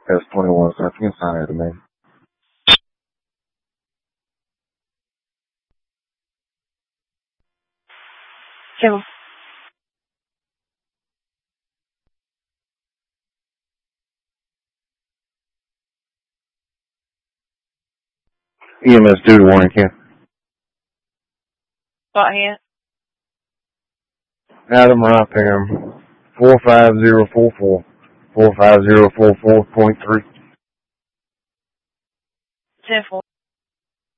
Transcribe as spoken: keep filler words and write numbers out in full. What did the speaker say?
S twenty-one, sir. Can you sign it to me? Two. E M S duty warning, Ken. Go ahead. Adam Rypam, four five zero four four, four five zero four four point three. ten four.